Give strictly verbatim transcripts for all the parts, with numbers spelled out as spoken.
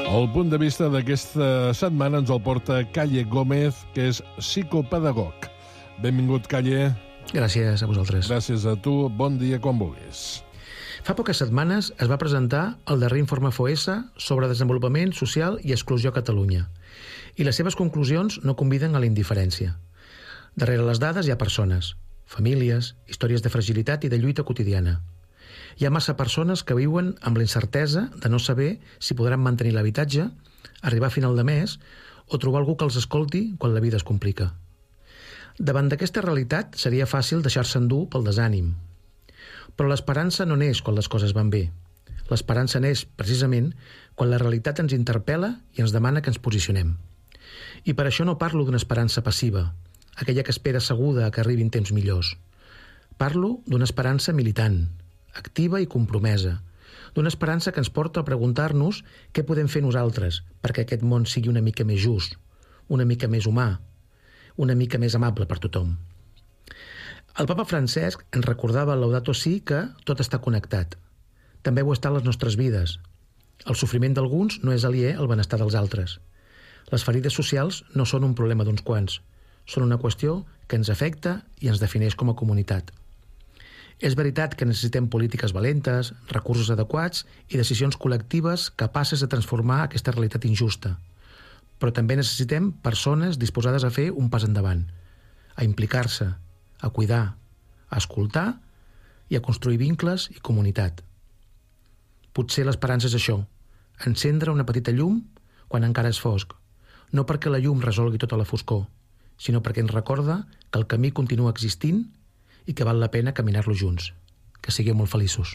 El punt de vista d'aquesta setmana ens el porta Calle Gómez, que és psicopedagog. Benvingut, Calle. Gràcies a vosaltres. Gràcies a tu. Bon dia quan vulguis. Fa poques setmanes es va presentar el darrer informe FOESA sobre desenvolupament social i exclusió a Catalunya. I les seves conclusions no conviden a la indiferència. Darrere les dades hi ha persones, famílies, històries de fragilitat i de lluita quotidiana. Hi ha massa persones que viuen amb la incertesa de no saber si podran mantenir l'habitatge, arribar a final de mes o trobar algú que els escolti quan la vida es complica. Davant d'aquesta realitat seria fàcil deixar-se endur pel desànim. Però l'esperança no neix quan les coses van bé. L'esperança neix, precisament, quan la realitat ens interpel·la i ens demana que ens posicionem. I per això no parlo d'una esperança passiva, aquella que espera asseguda que arribin temps millors. Parlo d'una esperança militant, activa i compromesa, d'una esperança que ens porta a preguntar-nos què podem fer nosaltres perquè aquest món sigui una mica més just, una mica més humà, una mica més amable per tothom. El papa Francesc ens recordava al Laudato Si que tot està connectat. També ho està a les nostres vides. El sofriment d'alguns no és aliè al benestar dels altres. Les ferides socials no són un problema d'uns quants, són una qüestió que ens afecta i ens defineix com a comunitat. És veritat que necessitem polítiques valentes, recursos adequats i decisions col·lectives capaces de transformar aquesta realitat injusta. Però també necessitem persones disposades a fer un pas endavant, a implicar-se, a cuidar, a escoltar i a construir vincles i comunitat. Potser l'esperança és això, encendre una petita llum quan encara és fosc, no perquè la llum resolgui tota la foscor, sinó perquè ens recorda que el camí continua existint i que val la pena caminar-lo junts. Que sigueu molt feliços.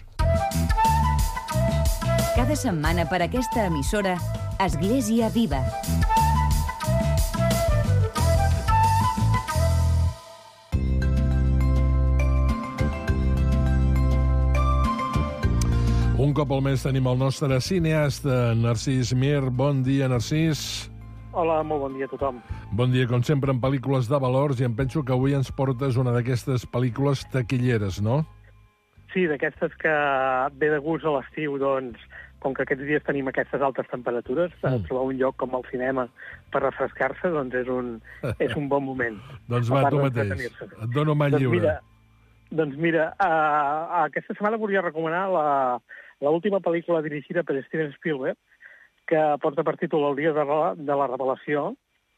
Cada setmana per aquesta emissora, Església Viva. Un cop al mes tenim el nostre cineasta, Narcís Mir. Bon dia, Narcís. Hola, molt bon dia a tothom. Bon dia, com sempre, en pel·lícules de valors, i em penso que avui ens portes una d'aquestes pel·lícules taquilleres, no? Sí, d'aquestes que ve de gust a l'estiu, doncs, com que aquests dies tenim aquestes altes temperatures, mm. trobar un lloc com el cinema per refrescar-se, doncs és un, és un bon moment. Doncs va, tu mateix. Et dono mà lliure. Doncs mira, doncs mira uh, aquesta setmana volia recomanar la, la última pel·lícula dirigida per Steven Spielberg, que porta per títol El dia de la, de la revelació.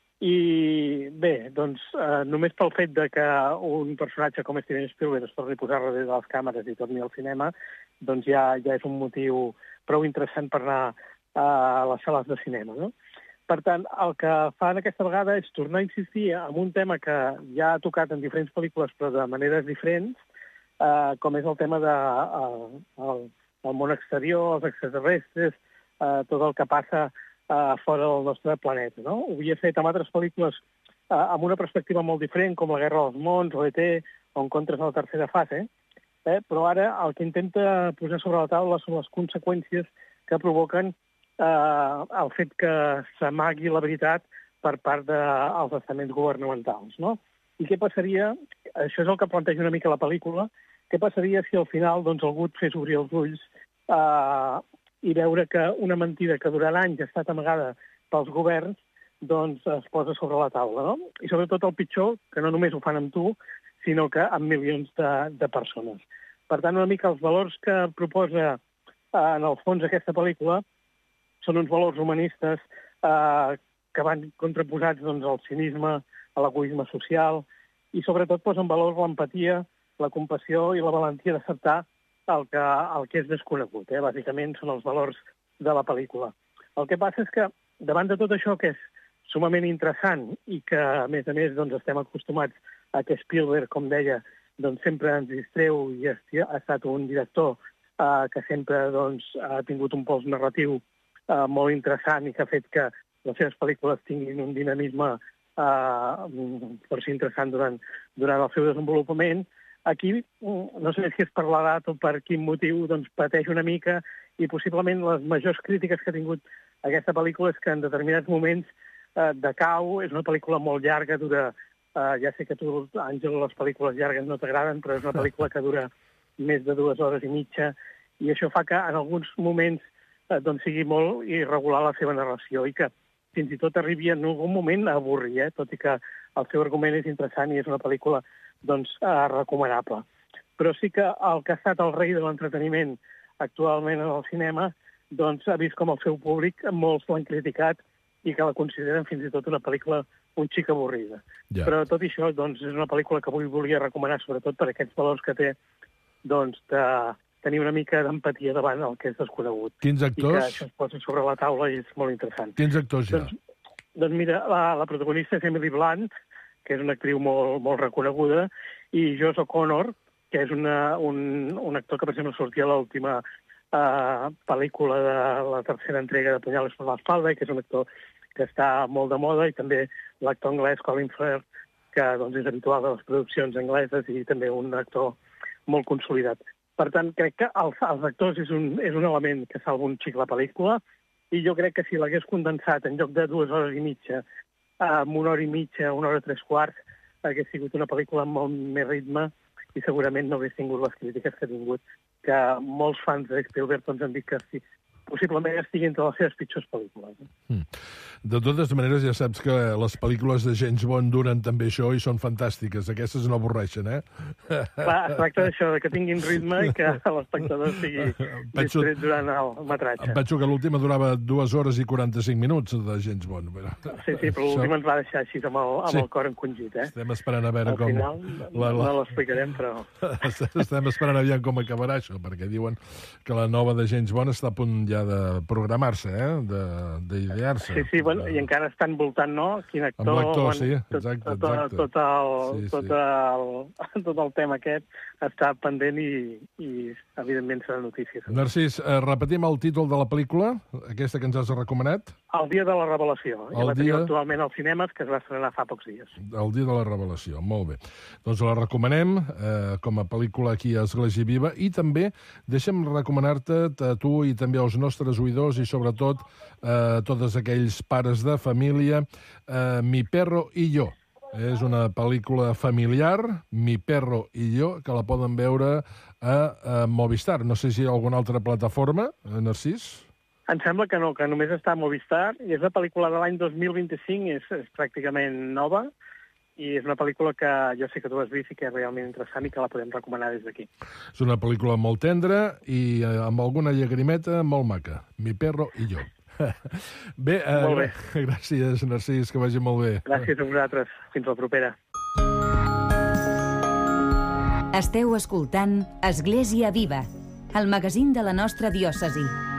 I bé, doncs, eh, només pel fet de que un personatge com Steven Spielberg es torni a posar darrere de les càmeres i torni al cinema, doncs ja, ja és un motiu prou interessant per anar a les sales de cinema, no? Per tant, el que fan aquesta vegada és tornar a insistir en un tema que ja ha tocat en diferents pel·lícules, però de maneres diferents, eh, com és el tema de eh, el, el món exterior, els extraterrestres, Uh, tot el que passa uh, fora del nostre planeta, no? Ho havia fet amb altres pel·lícules uh, amb una perspectiva molt diferent, com La guerra dels mons, o E T, o Encontres a la tercera fase, eh? Però ara el que intenta posar sobre la taula són les conseqüències que provoquen uh, el fet que s'amagui la veritat per part dels de, estaments governamentals, no? I què passaria, això és el que planteja una mica la pel·lícula, què passaria si al final doncs, algú et fes obrir els ulls uh, i veure que una mentida que durant anys ha estat amagada pels governs doncs es posa sobre la taula, no? I sobretot el pitjor, que no només ho fan amb tu, sinó que amb milions de, de persones. Per tant, una mica els valors que proposa eh, en el fons aquesta pel·lícula són uns valors humanistes eh, que van contraposats doncs, al cinisme, a l'egoisme social, i sobretot posen en valor l'empatia, la compassió i la valentia d'acceptar el que, el que és desconegut. Eh? Bàsicament són els valors de la pel·lícula. El que passa és que, davant de tot això que és sumament interessant i que, a més a més, doncs, estem acostumats a que Spielberg, com deia, doncs, sempre ens distreu i ha estat un director eh, que sempre doncs, ha tingut un pols narratiu eh, molt interessant i que ha fet que les seves pel·lícules tinguin un dinamisme eh, força interessant durant, durant el seu desenvolupament. Aquí, no sé si és per l'edat o per quin motiu, doncs pateix una mica i possiblement les majors crítiques que ha tingut aquesta pel·lícula és que en determinats moments eh, decau, és una pel·lícula molt llarga, dura, eh, ja sé que tu, Àngel, les pel·lícules llargues no t'agraden, però és una pel·lícula que dura més de dues hores i mitja, i això fa que en alguns moments eh, doncs sigui molt irregular la seva narració i que fins i tot arribi en algun moment a avorrir, eh? Tot i que el seu argument és interessant i és una pel·lícula doncs, eh, recomanable. Però sí que el que ha estat el rei de l'entreteniment actualment en el cinema doncs, ha vist com el seu públic molts l'han criticat i que la consideren fins i tot una pel·lícula un xic avorrida. Ja. Però tot i això doncs, és una pel·lícula que avui volia recomanar sobretot per aquests valors que té doncs, de tenir una mica d'empatia davant el que és desconegut. Quins I que actors? això es posa sobre la taula i és molt interessant. Quins actors hi ha? Doncs, doncs mira, la, la protagonista és Emily Blunt, que és una actriu molt, molt reconeguda, i Josh O'Connor, que és una, un, un actor que, per exemple, sortia a l'última uh, pel·lícula de la tercera entrega de Punyales per l'espalda, que és un actor que està molt de moda, i també l'actor anglès Colin Firth, que doncs, és habitual de les produccions angleses i també un actor molt consolidat. Per tant, crec que els, els actors és un, és un element que salva un xic la pel·lícula, i jo crec que si l'hagués condensat en lloc de dues hores i mitja, amb una hora i mitja, una hora i tres quarts, hagués sigut una pel·lícula amb molt més ritme i segurament no hagués tingut les crítiques que ha tingut, que molts fans de Spielberg doncs, han dit que sí, possiblement estigui entre les seves pitjors pel·lícules. Mm. De totes maneres, ja saps que les pel·lícules de James Bond duren també això i són fantàstiques. Aquestes no avorreixen, eh? Clar, es tracta d'això, de que tinguin ritme i que l'espectador estigui Penso... distret durant el metratge. Em penso que l'última durava dues hores i quaranta-cinc minuts de James Bond. Però... Sí, sí, però l'últim ens va deixar així amb el, amb Sí. el cor encongit, eh? Estem esperant a veure Al com... final la, la... no l'explicarem, però... Estem esperant aviam com acabarà això, perquè diuen que la nova de James Bond està a punt ja de programar-se, eh? D'idear-se. Sí, sí, bueno, i encara estan voltant, no? Quin actor... Amb l'actor, bueno, sí, tot, exacte, tot, exacte. Tot, el, Sí, tot, sí. el, tot el tema aquest està pendent i, i evidentment serà notícia. Narcís, eh, repetim el títol de la pel·lícula, aquesta que ens has recomanat. El dia de la revelació. El I la tenim dia- actualment als cinemes, que es va estrenar fa pocs dies. El dia de la revelació, molt bé. Doncs la recomanem eh, com a pel·lícula aquí a Església Viva i també deixem recomanar-te a tu i també als nostres oïdors i sobretot a eh, tots aquells pares de família, eh, Mi perro i jo. És una pel·lícula familiar, Mi perro i jo, que la poden veure a, a Movistar. No sé si hi ha alguna altra plataforma, eh, Narcís? Em sembla que no, que només està a Movistar, i és una pel·lícula de l'any dos mil vint-i-cinc, és, és pràcticament nova, i és una pel·lícula que jo sé que tu has vist i que és realment interessant i que la podem recomanar des d'aquí. És una pel·lícula molt tendra i eh, amb alguna llagrimeta molt maca. Mi perro i jo. Bé, eh, Molt bé. gràcies, Narcís, que vagi molt bé. Gràcies a vosaltres. Fins la propera. Esteu escoltant Església Viva, el magazín de la nostra diòcesi.